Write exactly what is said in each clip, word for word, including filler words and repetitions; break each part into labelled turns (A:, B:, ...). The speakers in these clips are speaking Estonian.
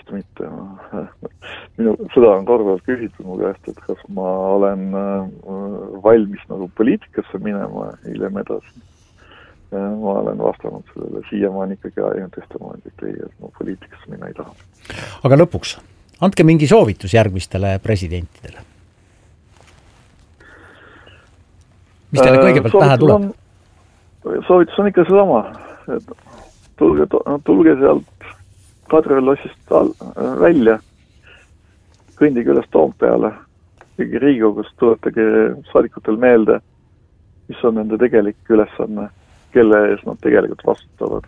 A: kindlasti mitte. Minu, seda on korduvalt küsitud mu käest, et kas ma olen valmis nagu poliitikasse minema hiljem edasi. Ma olen vastanud sellele siiamaani ikkagi aina testamaani, et ei, et ma poliitikasse minna ei taha.
B: Aga lõpuks, andke mingi soovitus järgmistele presidentidele. Mis teile kõigepealt pähe tuleb?
A: Soovitus on ikka seesama, et tulge, tulge sealt Kadrioru lossist välja, kõndige üles Toompeale, kõigi Riigikogus tuletage saadikutel meelde, mis on nende tegelik ülesanne, kelle ees nad tegelikult vastutavad.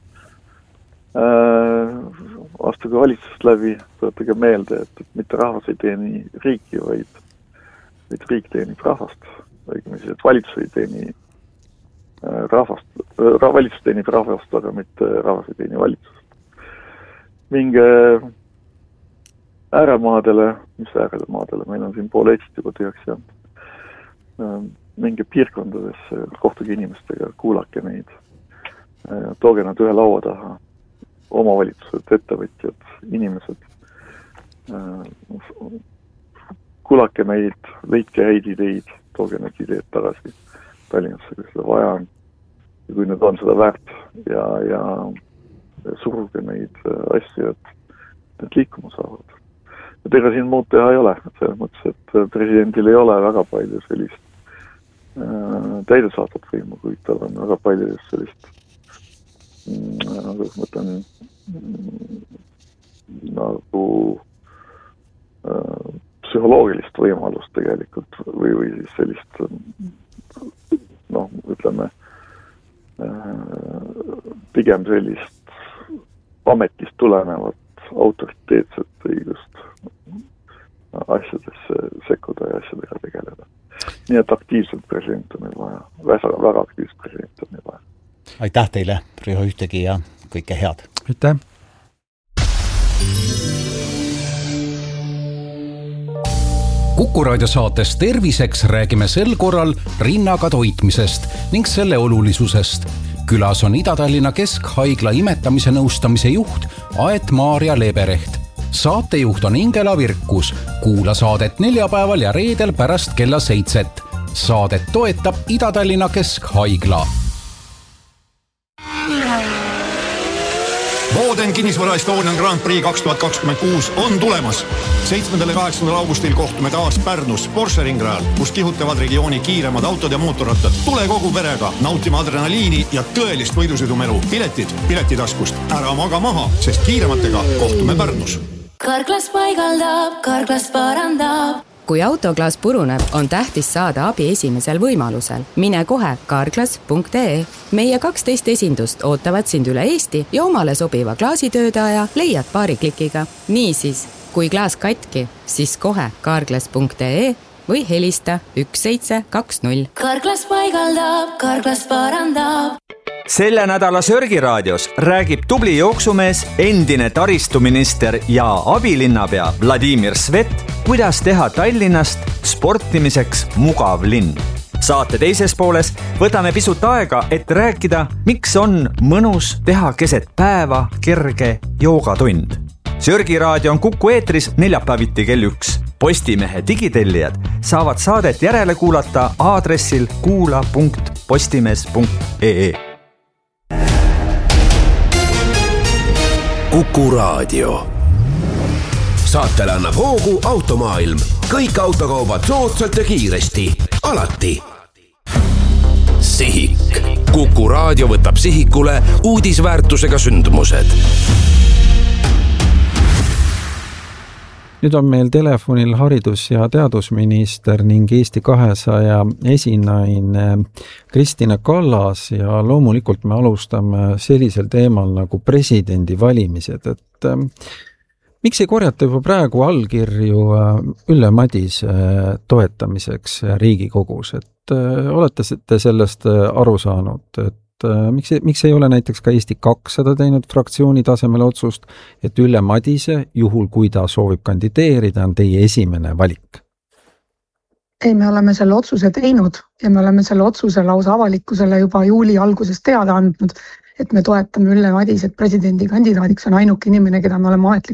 A: Astuge valitsusest läbi, tuletage meelde, et mitte rahvas ei teeni riiki, vaid, vaid riik teenib rahvast. Õigemisi, et valitsus ei teeni rahvast, valitsus teenib rahvast, aga mitte rahvas ei teeni valitsust. Minge ääremaadele, mis ääremaadele, meil on siin pool Eestit juba tehakse jäänud. Minge piirkondadesse, kohtuge inimestega, kuulake neid, tooge nad ühe laua taha, omavalitsused, ettevõtjad, inimesed, kuulake neid, leidke häid ideid, tooge need ideed tagasi Tallinnasse, kui seda vaja on, ja kui need on seda väärt, ja, ja suruge neid asju, et need liikuma saavad. Ja ega siin muud teha ei ole, selles mõttes, et presidendil ei ole väga palju sellist täidesaatvat võimu, kuid tal on väga palju sellist nagu ma mõtlen nagu äh, psühholoogilist võimalust tegelikult või, või siis sellist noh, ütleme äh, pigem sellist ametist tulenevat autoriteetset õigust asjadesse sekkuda ja asjadega tegeleda. Nii et aktiivselt president on meil vaja. Väga, väga aktiivselt president on meil vaja.
B: Aitäh teile, Riho Ühtegi, ja kõike head.
C: Aitäh.
D: Kuku Raadio saates Terviseks räägime sel korral rinnaga toitmisest ning selle olulisusest. Külas on Ida-Tallinna Keskhaigla imetamise nõustamise juht Aet Maarja Lebereht. Saatejuht on Ingela Virkus. Kuula saadet neljapäeval ja reedel pärast kella seitset. Saadet toetab Ida-Tallinna Keskhaigla.
E: Boden kinnisvara Estonian Grand Prix kaks tuhat kakskümmend kuus on tulemas. seitsmendal ja kaheksandal augustil kohtume taas Pärnus Porsche ringrajal, kus kihutavad regiooni kiiremad autod ja mootorrattad. Tule kogu perega, nautima adrenaliini ja tõelist võidusõidumelu. Piletid piletitaskust. Ära maga maha, sest kiirematega kohtume Pärnus.
F: Karklas paigaldab, Karklas parandab. Kui autoklaas puruneb, on tähtis saada abi esimesel võimalusel. Mine kohe karklas punkt ee. Meie kaksteist esindust ootavad sind üle Eesti ja omale sobiva klaasitöödaja leiad paari klikiga. Niisiis, kui klaas katki, siis kohe karklas punkt ee või helista üks seitse kaks null. Karklas paigaldab, Karklas parandab.
G: Selle nädala Sörgiraadios räägib tubli jooksumees, endine taristuminister ja abilinnapea Vladimir Svet, kuidas teha Tallinnast sportimiseks mugav linn. Saate teises pooles võtame pisut aega, et rääkida, miks on mõnus teha keset päeva kerge joogatund. Sörgiraadio on Kuku eetris neljapäeviti kell üks. Postimehe digitellijad saavad saadet järele kuulata aadressil kuula punkt postimees punkt ee.
H: Kuku Raadio. Saatele annab hoogu Automaailm. Kõik autokaubad soodsalt ja kiiresti. Alati. Sihik. Kuku Raadio võtab sihikule uudisväärtusega sündmused.
C: Nüüd on meil telefonil haridus- ja teadusminister ning Eesti kahesaja esinaine Kristina Kallas ja loomulikult me alustame sellisel teemal nagu presidendi valimised, et äh, miks ei korjata juba praegu allkirju äh, Ülle Madise toetamiseks Riigikogus, et äh, olete te sellest aru saanud, et Miks, miks ei ole näiteks ka Eesti kakssada teinud fraktsiooni tasemel otsust, et Ülle Madise, juhul kui ta soovib kandideerida, on teie esimene valik?
I: Ei, me oleme selle otsuse teinud ja me oleme selle otsuse lausa avalikkusele juba juuli alguses teada andnud, et me toetame Ülle Madiset presidendi kandidaadiks, on ainuke inimene, keda me oleme ametlikult